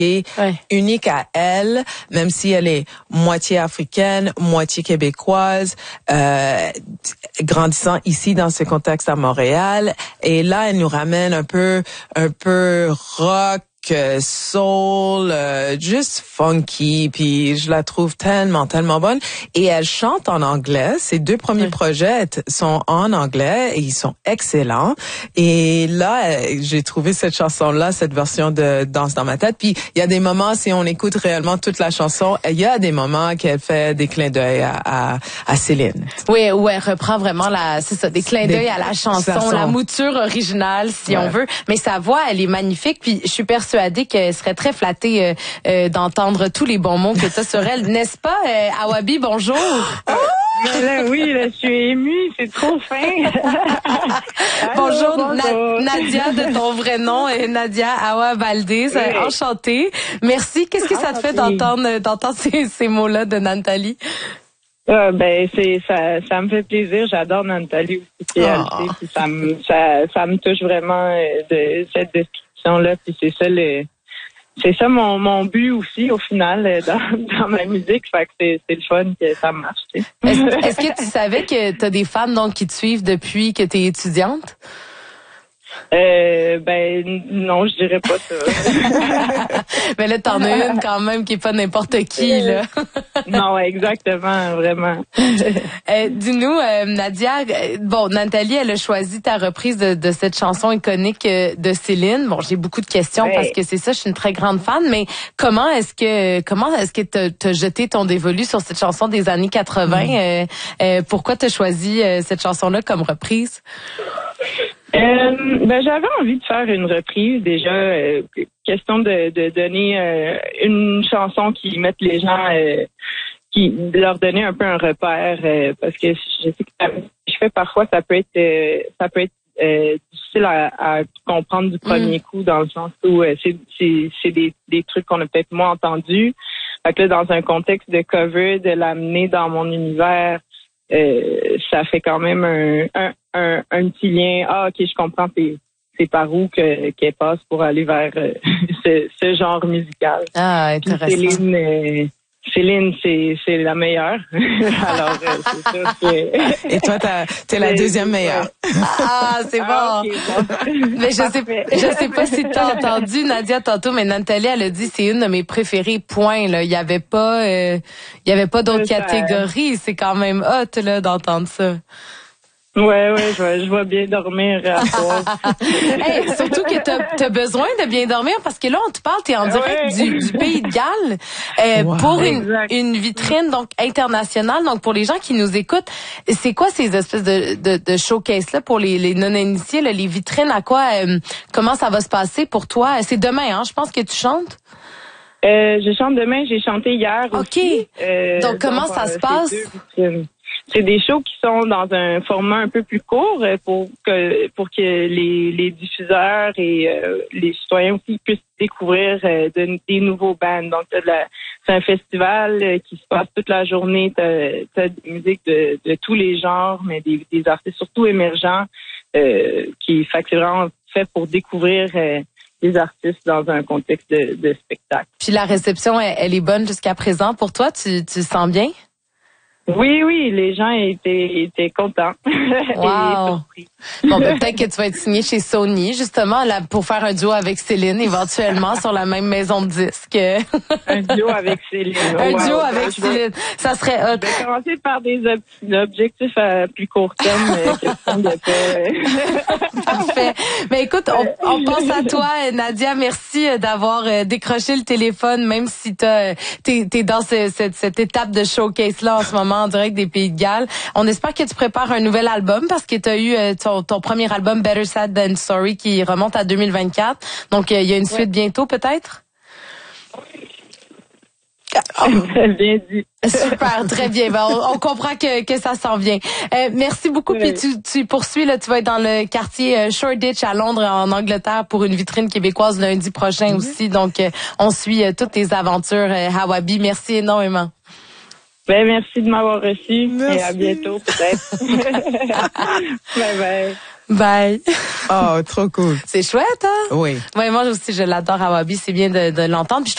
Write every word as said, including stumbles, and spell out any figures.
Ouais. Unique à elle, même si elle est moitié africaine, moitié québécoise, euh, grandissant ici dans ce contexte à Montréal. Et là, elle nous ramène un peu, un peu rock, euh, soul, euh, juste funky, puis je la trouve tellement, tellement bonne. Et elle chante en anglais. Ses deux premiers oui. projets sont en anglais et ils sont excellents. Et là, j'ai trouvé cette chanson-là, cette version de Danse dans ma tête. Puis il y a des moments, si on écoute réellement toute la chanson, il y a des moments qu'elle fait des clins d'œil à, à, à Céline. Oui, où elle reprend vraiment la, c'est ça, des clins d'œil à la chanson, façon. La mouture originale, si ouais. on veut. Mais sa voix, elle est magnifique. Puis je suis persuadée qu'elle serait très flattée euh, euh, d'entendre tous les bons mots que tu as sur elle. N'est-ce pas, euh, Awabi, bonjour? Ah! Mais là, oui, là, je suis émue, c'est trop fin. Bonjour, bonjour. Na- Nadia, de ton vrai nom, et Nadia Awa Valdez, oui. Enchantée. Merci. Qu'est-ce que ça te fait d'entendre, d'entendre ces, ces mots-là de Nathalie? Euh, ben c'est ça, ça me fait plaisir. J'adore Nathalie aussi, puis elle, oh. puis ça me ça, ça me touche vraiment de cette description là. Puis c'est ça le c'est ça mon mon but aussi au final dans dans ma musique. Fait que c'est c'est le fun que ça marche. Tu sais. Est-ce, est-ce que tu savais que t'as des fans donc qui te suivent depuis que t'es étudiante? Euh, ben non, je dirais pas ça. Mais là, t'en as une quand même qui est pas n'importe qui, là. Non, exactement, vraiment. euh, dis-nous, euh, Nadia, bon, Nathalie, elle a choisi ta reprise de, de cette chanson iconique de Céline. Bon, j'ai beaucoup de questions ouais. parce que c'est ça, je suis une très grande fan, mais comment est-ce que comment est-ce que t'as, t'as jeté ton dévolu sur cette chanson des années quatre-vingts? Mm. Euh, euh, pourquoi t'as choisi euh, cette chanson-là comme reprise? Euh, ben j'avais envie de faire une reprise déjà, euh, question de, de donner euh, une chanson qui mette les gens, euh, qui de leur donner un peu un repère, euh, parce que je sais que ça, je fais parfois ça peut être euh, ça peut être euh, difficile à, à comprendre du premier mmh. coup, dans le sens où euh, c'est c'est c'est des des trucs qu'on a peut-être moins entendus. Fait que là, dans un contexte de cover, de l'amener dans mon univers. Euh, ça fait quand même un, un, un, un petit lien. Ah, ok, je comprends, c'est, c'est par où que, qu'elle passe pour aller vers euh, ce, ce genre musical. Ah, intéressant. Puis Céline, euh, Céline, c'est, c'est la meilleure. Alors, euh, c'est sûr que... Et toi, t'as, t'es la deuxième meilleure. Ah, c'est bon. Ah, okay, bon. Mais je sais, je sais pas si t'as entendu Nadia tantôt, mais Nathalie, elle a dit c'est une de mes préférées. Point. Là, il y avait pas, euh, il y avait pas d'autres ça... catégories. C'est quand même hot là d'entendre ça. Ouais, ouais, je vais, je vais bien dormir à soir. Hey, surtout que t'as, t'as besoin de bien dormir parce que là, on te parle, t'es en direct ouais. du, du Pays de Galles euh, wow. pour une, une vitrine donc internationale. Donc, pour les gens qui nous écoutent, c'est quoi ces espèces de, de, de showcase-là pour les, les non-initiés, là, les vitrines, à quoi, euh, comment ça va se passer pour toi? C'est demain, hein, je pense que tu chantes? Euh, je chante demain, j'ai chanté hier OK. aussi. Euh, donc, comment donc, ça euh, se passe? C'est des shows qui sont dans un format un peu plus court pour que pour que les, les diffuseurs et euh, les citoyens aussi puissent découvrir euh, de, des nouveaux bands. Donc, t'as de la, c'est un festival euh, qui se passe toute la journée. T'as, t'as des musiques de, de tous les genres, mais des, des artistes surtout émergents euh, qui fait que c'est vraiment fait pour découvrir euh, les artistes dans un contexte de, de spectacle. Puis la réception, elle, elle est bonne jusqu'à présent pour toi? Tu, tu sens bien? Oui, oui, les gens étaient, étaient contents. Wow. Et bon, ben, peut-être que tu vas être signé chez Sony, justement, là, pour faire un duo avec Céline, éventuellement, sur la même maison de disques. Un duo avec Céline. Un wow. duo avec je Céline. Vais, ça serait hot. Je vais commencer par des ob- objectifs à plus court terme, mais question de pas... Parfait. Mais écoute, on, on pense à toi, Nadia. Merci d'avoir décroché le téléphone, même si t'as, t'es, t'es dans ce, cette, cette étape de showcase-là en ce moment, en direct des Pays de Galles. On espère que tu prépares un nouvel album parce que tu as eu euh, ton, ton premier album Better Sad Than Sorry qui remonte à deux mille vingt-quatre. Donc, il euh, y a une suite ouais. bientôt peut-être? Oh. Bien dit. Super, très bien. Ben, on, on comprend que, que ça s'en vient. Euh, merci beaucoup. Oui. Puis tu, tu poursuis, là, tu vas être dans le quartier euh, Shoreditch à Londres, en Angleterre, pour une vitrine québécoise lundi prochain mm-hmm. aussi. Donc, euh, on suit euh, toutes tes aventures, euh, Awabi. Merci énormément. Ben, merci de m'avoir reçu. Merci. Et à bientôt, peut-être. Bye bye. Bye. Oh, trop cool. C'est chouette, hein? Oui. Ouais, moi aussi, je l'adore, Awabi. C'est bien de, de l'entendre. Puis je